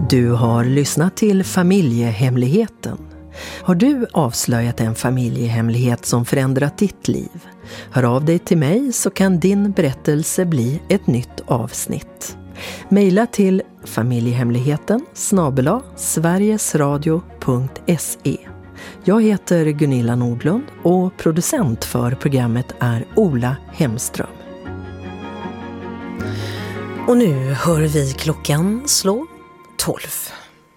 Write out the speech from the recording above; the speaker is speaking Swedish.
Du har lyssnat till Familjehemligheten. Har du avslöjat en familjehemlighet som förändrat ditt liv? Hör av dig till mig så kan din berättelse bli ett nytt avsnitt. Maila till familjehemligheten@sverigesradio.se. Jag heter Gunilla Nordlund och producent för programmet är Ola Hemström. Och nu hör vi klockan slå 12.